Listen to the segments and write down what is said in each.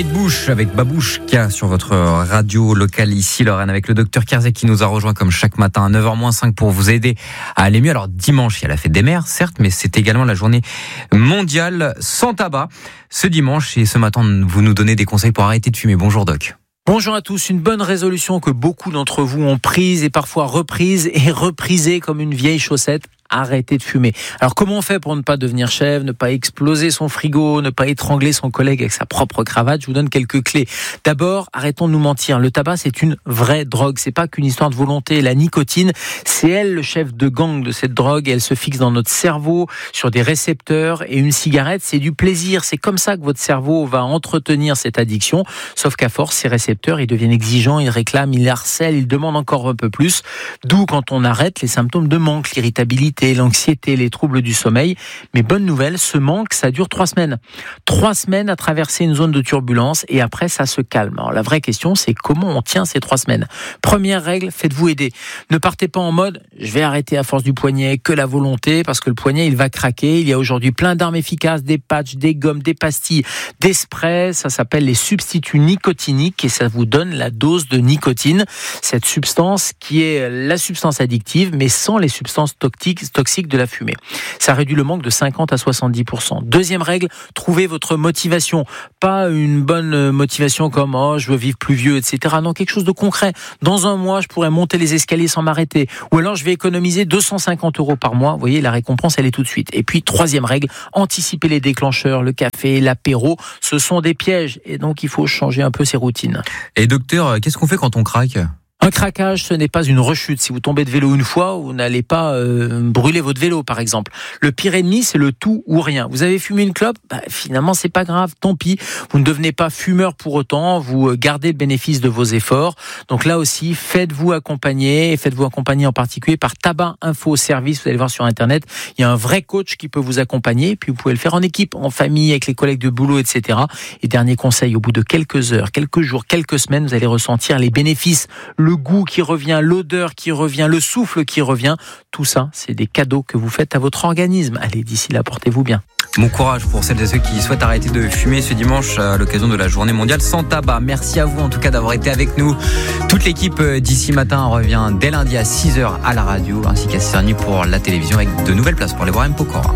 Bouche avec Babouchka sur votre radio locale ici Lorraine, avec le docteur Kerzek qui nous a rejoint comme chaque matin à 9h-5 pour vous aider à aller mieux. Alors dimanche, il y a la fête des mères, certes, mais c'est également la journée mondiale sans tabac. Ce dimanche et ce matin, vous nous donnez des conseils pour arrêter de fumer. Bonjour Doc. Bonjour à tous, une bonne résolution que beaucoup d'entre vous ont prise et parfois reprise et reprisée comme une vieille chaussette. Arrêtez de fumer. Alors comment on fait pour ne pas devenir chèvre, ne pas exploser son frigo, ne pas étrangler son collègue avec sa propre cravate? Je vous donne quelques clés. D'abord, arrêtons de nous mentir. Le tabac, c'est une vraie drogue. C'est pas qu'une histoire de volonté. La nicotine, c'est elle le chef de gang de cette drogue. Elle se fixe dans notre cerveau sur des récepteurs. Et une cigarette, c'est du plaisir. C'est comme ça que votre cerveau va entretenir cette addiction. Sauf qu'à force, ces récepteurs, ils deviennent exigeants, ils réclament, ils harcèlent, ils demandent encore un peu plus. D'où, quand on arrête, les symptômes de manque, l'irritabilité, l'anxiété, les troubles du sommeil. Mais bonne nouvelle, ce manque, ça dure 3 semaines. 3 semaines à traverser une zone de turbulence et après, ça se calme. Alors, la vraie question, c'est comment on tient ces 3 semaines. Première règle, faites-vous aider. Ne partez pas en mode, je vais arrêter à force du poignet, que la volonté, parce que le poignet, il va craquer. Il y a aujourd'hui plein d'armes efficaces, des patchs, des gommes, des pastilles, des sprays. Ça s'appelle les substituts nicotiniques et ça vous donne la dose de nicotine. Cette substance qui est la substance addictive, mais sans les substances toxiques de la fumée. Ça réduit le manque de 50 à 70%. Deuxième règle, trouvez votre motivation. Pas une bonne motivation comme « oh, je veux vivre plus vieux », etc. Non, quelque chose de concret. Dans 1 mois, je pourrais monter les escaliers sans m'arrêter. Ou alors, je vais économiser 250 € par mois. Vous voyez, la récompense, elle est tout de suite. Et puis, troisième règle, anticiper les déclencheurs, le café, l'apéro. Ce sont des pièges. Et donc, il faut changer un peu ses routines. Et docteur, qu'est-ce qu'on fait quand on craque ? Un craquage, ce n'est pas une rechute. Si vous tombez de vélo une fois, vous n'allez pas brûler votre vélo, par exemple. Le pire ennemi, c'est le tout ou rien. Vous avez fumé une clope, finalement, c'est pas grave, tant pis. Vous ne devenez pas fumeur pour autant, vous gardez le bénéfice de vos efforts. Donc là aussi, faites-vous accompagner en particulier par Tabac Info Service. Vous allez voir sur Internet, il y a un vrai coach qui peut vous accompagner. Puis vous pouvez le faire en équipe, en famille, avec les collègues de boulot, etc. Et dernier conseil, au bout de quelques heures, quelques jours, quelques semaines, vous allez ressentir les bénéfices, le goût qui revient, l'odeur qui revient, le souffle qui revient. Tout ça, c'est des cadeaux que vous faites à votre organisme. Allez, d'ici là, portez-vous bien. Bon courage pour celles et ceux qui souhaitent arrêter de fumer ce dimanche à l'occasion de la journée mondiale sans tabac. Merci à vous en tout cas d'avoir été avec nous. Toute l'équipe d'ici matin revient dès lundi à 6h à la radio ainsi qu'à 6h30 pour la télévision avec de nouvelles places pour les voir M. Pokora.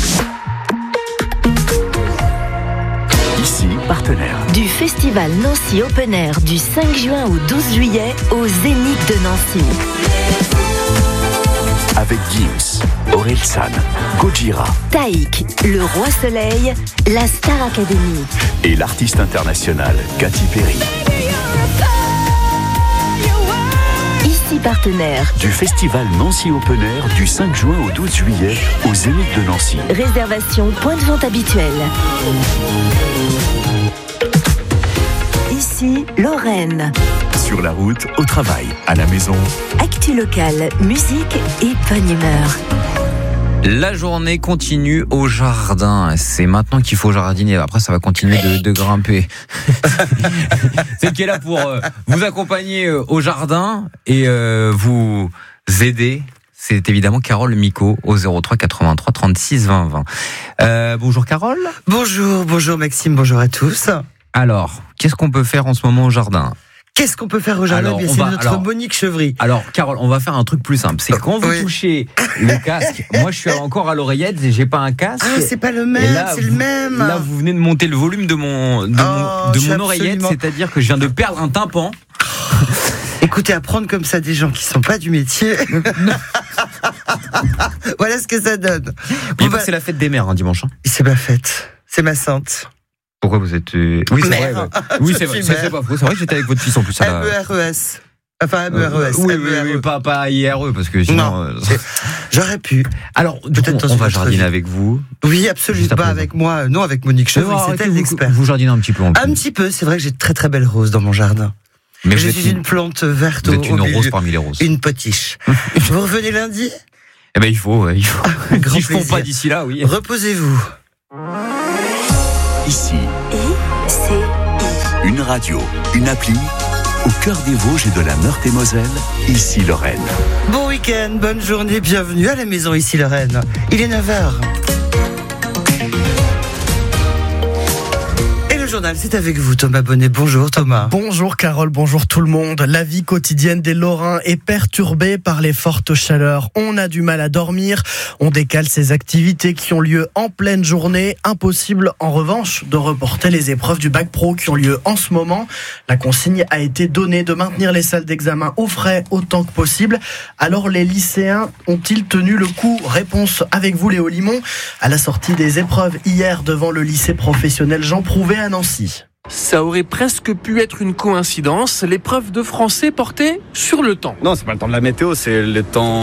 Ici, partenaire du festival Nancy Open Air du 5 juin au 12 juillet au Zénith de Nancy. avec Gims, Orelsan, Gojira, Taïk, le Roi Soleil, la Star Academy et l'artiste international Katy Perry. Ici partenaire Du festival Nancy Open Air du 5 juin au 12 juillet au Zénith de Nancy. Réservation point de vente habituel. Ici Lorraine. Sur la route, au travail, à la maison. Actu locale, musique et bonne humeur. La journée continue au jardin. C'est maintenant qu'il faut jardiner. Après, ça va continuer de grimper. C'est qui est là pour vous accompagner au jardin et vous aider. C'est évidemment Carole Micot au 03 83 36 20 20. Bonjour Carole. Bonjour Maxime, bonjour à tous. Alors, qu'est-ce qu'on peut faire en ce moment au jardin ? Qu'est-ce qu'on peut faire au jardin ? C'est notre Monique Chevry. Alors, Carole, on va faire un truc plus simple. C'est quand vous touchez le casque, moi je suis encore à l'oreillette, j'ai pas un casque. Ah, c'est pas le même, là, c'est le même. Là, vous venez de monter le volume de mon oreillette, c'est-à-dire que je viens de perdre un tympan. Écoutez, apprendre comme ça des gens qui sont pas du métier. Voilà ce que ça donne. C'est la fête des mères, dimanche. C'est ma fête, c'est ma sainte. Pourquoi vous êtes... Oui, c'est vrai. Oui, c'est vrai. C'est pas faux. C'est vrai que j'étais avec votre fils en plus. MERES. Enfin, MERES. Oui, pas IRE, parce que sinon... Non, j'aurais pu. Alors, peut-être on va jardiner avec vous. Oui, absolument. Pas avec moi. Non, avec Monique Chevry, c'est elle l'expert. Vous jardinez un petit peu en plus. Un petit peu. C'est vrai que j'ai de très très belles roses dans mon jardin. Mais je suis une plante verte. Vous êtes une rose parmi les roses. Une potiche. Vous revenez lundi ? Eh ben, il faut. Si je ne fonds pas d'ici là, oui. Reposez-vous. Ici, une radio, une appli, au cœur des Vosges et de la Meurthe-et-Moselle, ici Lorraine. Bon week-end, bonne journée, bienvenue à la maison ici Lorraine. Il est 9h. Et le journal, c'est avec vous Thomas Bonnet. Bonjour Thomas. Bonjour Carole, bonjour tout le monde. La vie quotidienne des Lorrains est perturbée par les fortes chaleurs. On a du mal à dormir, on décale ses activités qui ont lieu en pleine journée. Impossible en revanche de reporter les épreuves du bac pro qui ont lieu en ce moment. La consigne a été donnée de maintenir les salles d'examen au frais autant que possible. Alors les lycéens ont-ils tenu le coup ? Réponse avec vous Léo Limon. À la sortie des épreuves hier devant le lycée professionnel Jean Prouvé à Nancy. Ça aurait presque pu être une coïncidence. L'épreuve de français portait sur le temps. Non, c'est pas le temps de la météo, c'est le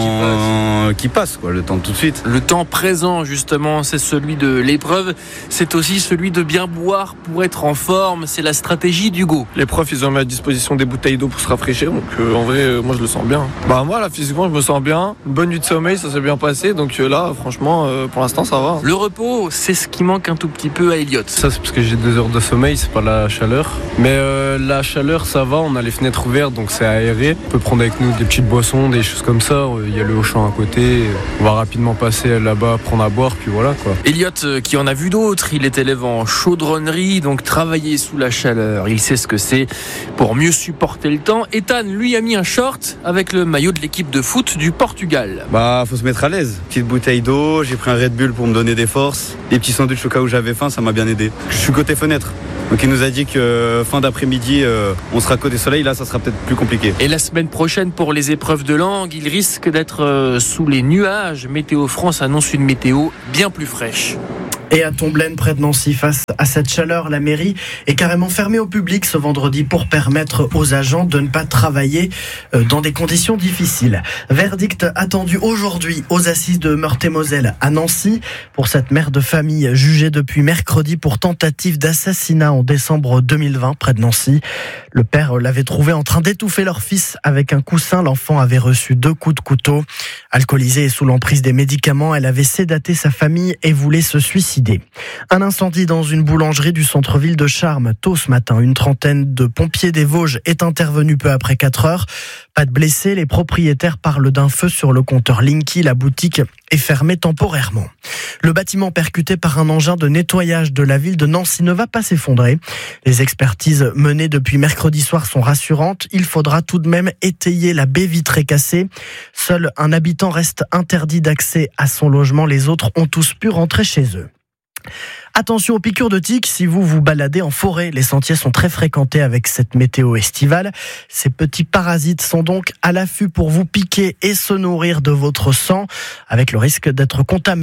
temps qui passe, le temps de tout de suite. Le temps présent, justement, c'est celui de l'épreuve. C'est aussi celui de bien boire pour être en forme. C'est la stratégie d'Hugo. Les profs, ils ont mis à disposition des bouteilles d'eau pour se rafraîchir. Donc, en vrai, moi, je le sens bien. Moi, là, physiquement, je me sens bien. Une bonne nuit de sommeil, ça s'est bien passé. Donc là, franchement, pour l'instant, ça va. Le repos, c'est ce qui manque un tout petit peu à Elliot. Ça, c'est parce que j'ai 2 heures de sommeil, c'est pas la chaleur. Mais la chaleur, ça va, on a les fenêtres ouvertes, donc c'est aéré. On peut prendre avec nous des petites boissons, des choses comme ça. Il y a le Auchan à côté. On va rapidement passer là-bas, prendre à boire, puis voilà quoi. Elliot, qui en a vu d'autres, il est élève en chaudronnerie, donc travailler sous la chaleur, il sait ce que c'est pour mieux supporter le temps. Ethan, lui, a mis un short avec le maillot de l'équipe de foot du Portugal. Faut se mettre à l'aise. Petite bouteille d'eau, j'ai pris un Red Bull pour me donner des forces. Des petits sandwichs au cas où j'avais faim, ça m'a bien aidé. Je suis côté fenêtre. Donc il nous a dit que fin d'après-midi, on sera côté soleil, là ça sera peut-être plus compliqué. Et la semaine prochaine pour les épreuves de langue, il risque d'être sous les nuages. Météo France annonce une météo bien plus fraîche. Et à Tomblaine, près de Nancy, face à cette chaleur, la mairie est carrément fermée au public ce vendredi pour permettre aux agents de ne pas travailler dans des conditions difficiles. Verdict attendu aujourd'hui aux assises de Meurthe-et-Moselle à Nancy pour cette mère de famille jugée depuis mercredi pour tentative d'assassinat en décembre 2020 près de Nancy. Le père l'avait trouvé en train d'étouffer leur fils avec un coussin. L'enfant avait reçu 2 coups de couteau. Alcoolisée et sous l'emprise des médicaments, elle avait sédaté sa famille et voulait se suicider. Un incendie dans une boulangerie du centre-ville de Charmes. Tôt ce matin, une trentaine de pompiers des Vosges est intervenue peu après 4 heures. Pas de blessés, les propriétaires parlent d'un feu sur le compteur Linky. La boutique est fermée temporairement. Le bâtiment percuté par un engin de nettoyage de la ville de Nancy ne va pas s'effondrer. Les expertises menées depuis mercredi soir sont rassurantes. Il faudra tout de même étayer la baie vitrée cassée. Seul un habitant reste interdit d'accès à son logement. Les autres ont tous pu rentrer chez eux. Attention aux piqûres de tiques si vous vous baladez en forêt. Les sentiers sont très fréquentés avec cette météo estivale. Ces petits parasites sont donc à l'affût pour vous piquer et se nourrir de votre sang, avec le risque d'être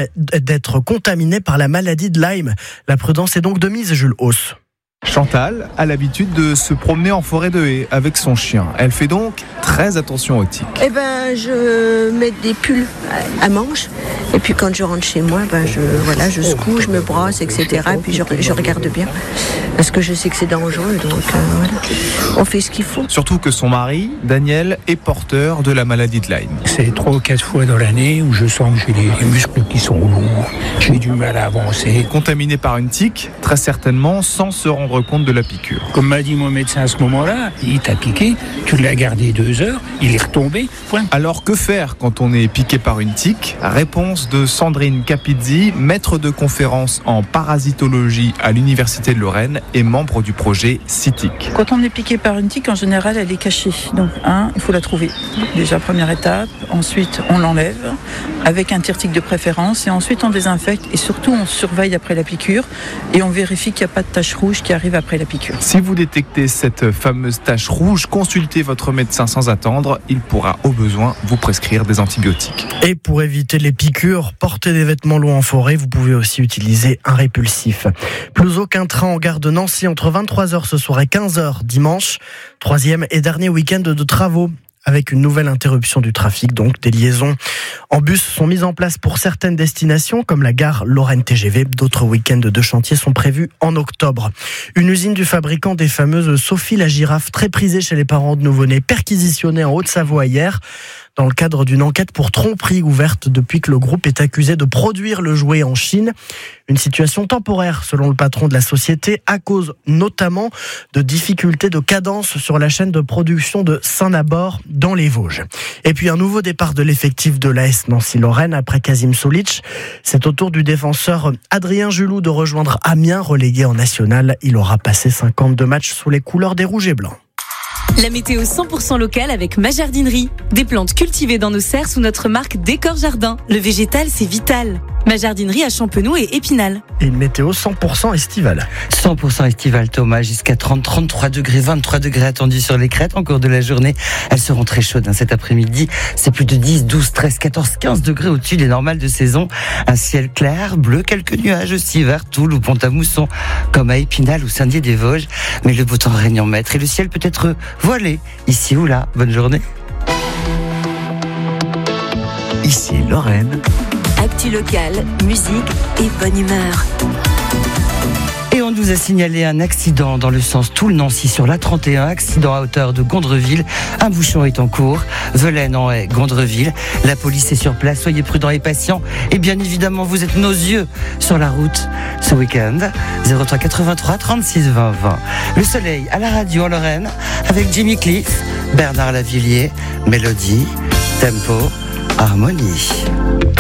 contaminé par la maladie de Lyme. La prudence est donc de mise, Jules Hauss. Chantal a l'habitude de se promener en forêt de haies avec son chien. Elle fait donc très attention aux tiques. Je mets des pulls à manches et puis quand je rentre chez moi, je secoue, je me brosse, etc. Et puis je regarde bien parce que je sais que c'est dangereux, donc on fait ce qu'il faut. Surtout que son mari, Daniel, est porteur de la maladie de Lyme. C'est 3 ou 4 fois dans l'année où je sens que j'ai les muscles qui sont lourds, j'ai du mal à avancer. Contaminé par une tique, très certainement sans se rendre compte de la piqûre. Comme m'a dit mon médecin à ce moment-là, il t'a piqué, tu l'as gardé 2 heures, il est retombé, point. Alors que faire quand on est piqué par une tique ? Réponse de Sandrine Capizzi, maître de conférence en parasitologie à l'Université de Lorraine et membre du projet CITIC. Quand on est piqué par une tique, en général, elle est cachée. Donc, il faut la trouver. Déjà, première étape. Ensuite, on l'enlève avec un tire-tique de préférence et ensuite on désinfecte et surtout on surveille après la piqûre et on vérifie qu'il n'y a pas de tache rouge qui arrive après la piqûre. Si vous détectez cette fameuse tache rouge, consultez votre médecin sans attendre. Il pourra au besoin vous prescrire des antibiotiques. Et pour éviter les piqûres, portez des vêtements longs en forêt. Vous pouvez aussi utiliser un répulsif. Plus aucun train en gare de Nancy entre 23h ce soir et 15h dimanche. 3e et dernier week-end de travaux, avec une nouvelle interruption du trafic. Donc des liaisons en bus sont mises en place pour certaines destinations comme la gare Lorraine TGV. D'autres week-ends de chantier sont prévus en octobre. Une usine du fabricant des fameuses Sophie la girafe, très prisée chez les parents de nouveau-nés, perquisitionnée en Haute-Savoie hier. dans le cadre d'une enquête pour tromperie ouverte depuis que le groupe est accusé de produire le jouet en Chine. Une situation temporaire selon le patron de la société à cause notamment de difficultés de cadence sur la chaîne de production de Saint-Nabord dans les Vosges. Et puis un nouveau départ de l'effectif de l'AS Nancy-Lorraine après Kasim Solic. C'est au tour du défenseur Adrien Julou de rejoindre Amiens, relégué en national. Il aura passé 52 matchs sous les couleurs des Rouges et Blancs. La météo 100% locale avec ma jardinerie. Des plantes cultivées dans nos serres sous notre marque Décor Jardin. Le végétal, c'est vital. Ma jardinerie à Champenoux et Épinal. Et une météo 100% estivale. 100% estivale, Thomas, jusqu'à 33 degrés, 23 degrés attendus sur les crêtes en cours de la journée. Elles seront très chaudes cet après-midi. C'est plus de 10, 12, 13, 14, 15 degrés au-dessus des normales de saison. Un ciel clair, bleu, quelques nuages aussi vers Toul ou Pont-à-Mousson, comme à Épinal ou Saint-Dié-des-Vosges. Mais le beau temps règne en maître et le ciel peut être voilé, ici ou là. Bonne journée. Ici Lorraine. Actu locale, musique et bonne humeur. Et on nous a signalé un accident dans le sens Toul-Nancy sur l'A31, accident à hauteur de Gondreville. Un bouchon est en cours, Velaine en haie, Gondreville. La police est sur place, soyez prudents et patients. Et bien évidemment, vous êtes nos yeux sur la route ce week-end. 03 83 36 20 20. Le soleil à la radio en Lorraine avec Jimmy Cliff, Bernard Lavillier, Mélodie, Tempo, Harmonie.